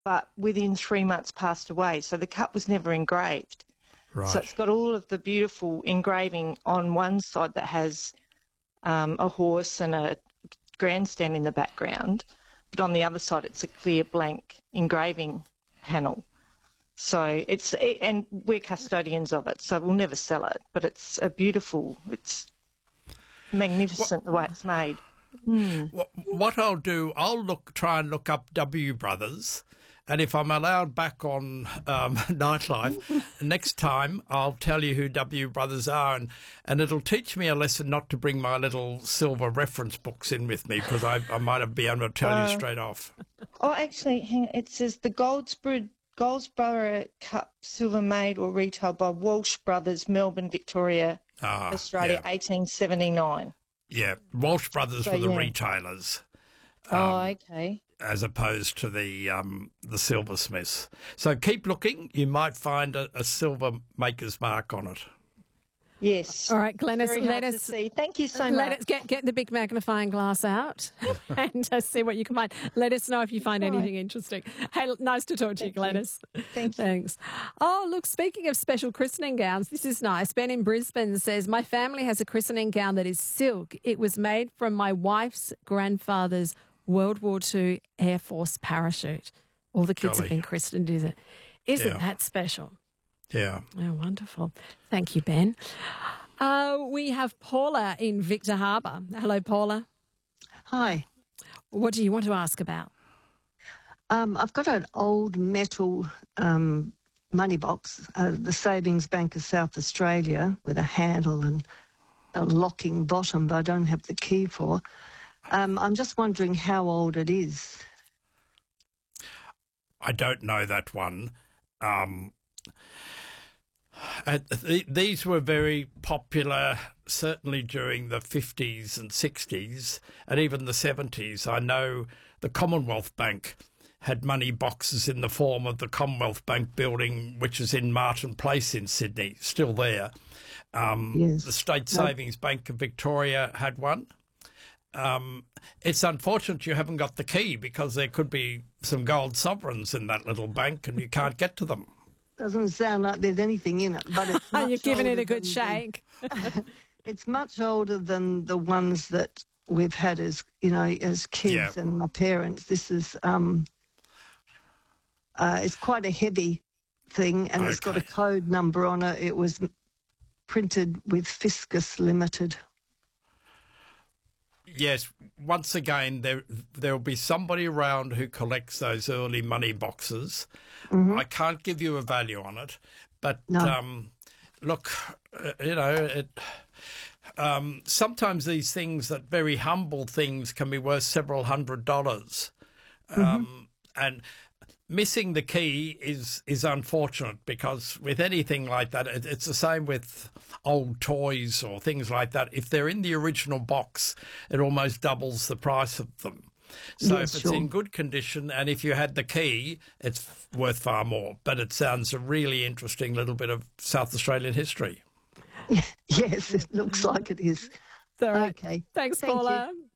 but within 3 months passed away. So the cup was never engraved. Right. So it's got all of the beautiful engraving on one side that has a horse and a grandstand in the background, but on the other side it's a clear blank engraving panel. So and we're custodians of it, so we'll never sell it, but it's it's magnificent the way it's made. What I'll do, try and look up W Brothers, and if I'm allowed back on Nightlife, next time I'll tell you who W Brothers are, and it'll teach me a lesson not to bring my little silver reference books in with me, because I might be able to tell you straight off. Oh, actually, hang on, it says the Goldsborough Cup silver made or retailed by Walsh Brothers, Melbourne, Victoria, Australia, 1879. Yeah, Walsh Brothers were the retailers. Okay. As opposed to the silversmiths. So keep looking. You might find a silver maker's mark on it. Yes. All right, Glenys, let us see. Thank you so much. Let us get the big magnifying glass out and see what you can find. Let us know if you find anything interesting. Hey, nice to talk to you, Glenys. Thank you. Thanks. Oh, look, speaking of special christening gowns, this is nice. Ben in Brisbane says, my family has a christening gown that is silk. It was made from my wife's grandfather's World War II Air Force parachute. All the kids have been christened, isn't that special? Yeah. Oh, wonderful. Thank you, Ben. We have Paula in Victor Harbour. Hello, Paula. Hi. What do you want to ask about? I've got an old metal money box, the Savings Bank of South Australia, with a handle and a locking bottom, but I don't have the key for. I'm just wondering how old it is. I don't know that one. These were very popular, certainly during the 50s and 60s and even the 70s. I know the Commonwealth Bank had money boxes in the form of the Commonwealth Bank building, which is in Martin Place in Sydney, still there. Yes. The State Savings Bank of Victoria had one. It's unfortunate you haven't got the key, because there could be some gold sovereigns in that little bank and you can't get to them. Doesn't sound like there's anything in it, but it's much You're giving it a good older shake. It's much older than the ones that we've had as kids and my parents. This is it's quite a heavy thing, and it's got a code number on it. It was printed with Fiscus Limited. Yes, once again, there'll be somebody around who collects those early money boxes. Mm-hmm. I can't give you a value on it, but look, sometimes these things, that very humble things, can be worth several $100s. And missing the key is unfortunate, because with anything like that, it's the same with old toys or things like that. If they're in the original box, it almost doubles the price of them. So if it's in good condition and if you had the key, it's worth far more. But it sounds a really interesting little bit of South Australian history. Yes, it looks like it is. All right. Okay. Thanks, Thank Paula. you.